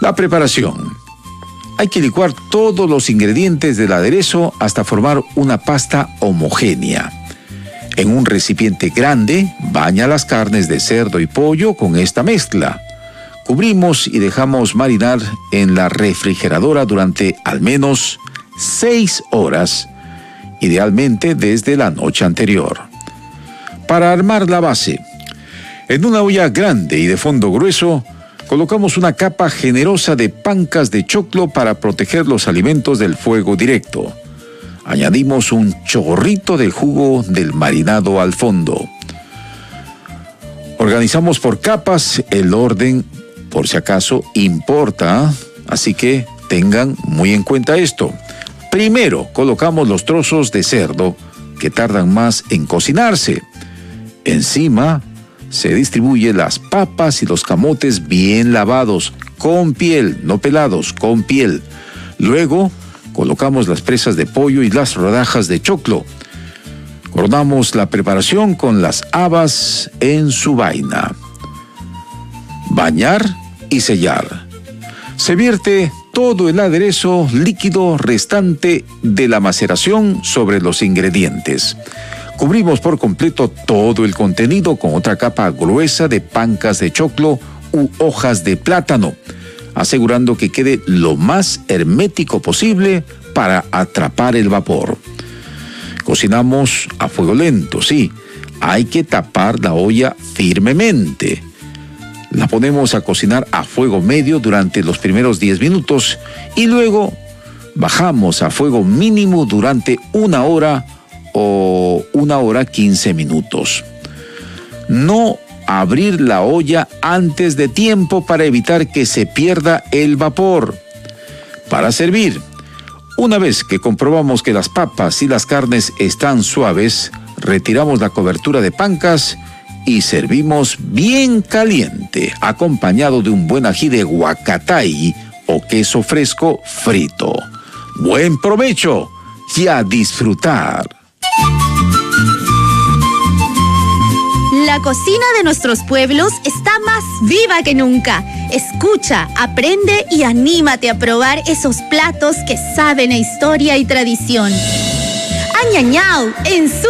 La preparación. Hay que licuar todos los ingredientes del aderezo hasta formar una pasta homogénea. En un recipiente grande, baña las carnes de cerdo y pollo con esta mezcla. Cubrimos y dejamos marinar en la refrigeradora durante al menos 6 horas, idealmente desde la noche anterior. Para armar la base, en una olla grande y de fondo grueso, colocamos una capa generosa de pancas de choclo para proteger los alimentos del fuego directo. Añadimos un chorrito de jugo del marinado al fondo. Organizamos por capas, el orden, por si acaso, importa, así que tengan muy en cuenta esto. Primero, colocamos los trozos de cerdo, que tardan más en cocinarse. Encima, se distribuye las papas y los camotes bien lavados, con piel, no pelados, con piel. Luego, colocamos las presas de pollo y las rodajas de choclo. Coronamos la preparación con las habas en su vaina. Bañar y sellar. Se vierte todo el aderezo líquido restante de la maceración sobre los ingredientes. Cubrimos por completo todo el contenido con otra capa gruesa de pancas de choclo u hojas de plátano, asegurando que quede lo más hermético posible para atrapar el vapor. Cocinamos a fuego lento, sí, hay que tapar la olla firmemente. La ponemos a cocinar a fuego medio durante los primeros 10 minutos y luego bajamos a fuego mínimo durante 1 hora o 1 hora 15 minutos. No abrir la olla antes de tiempo para evitar que se pierda el vapor. Para servir, una vez que comprobamos que las papas y las carnes están suaves, retiramos la cobertura de pancas y servimos bien caliente, acompañado de un buen ají de huacatay o queso fresco frito. ¡Buen provecho! Y a disfrutar. La cocina de nuestros pueblos está más viva que nunca. Escucha, aprende y anímate a probar esos platos que saben a historia y tradición. ¡Añañao! En su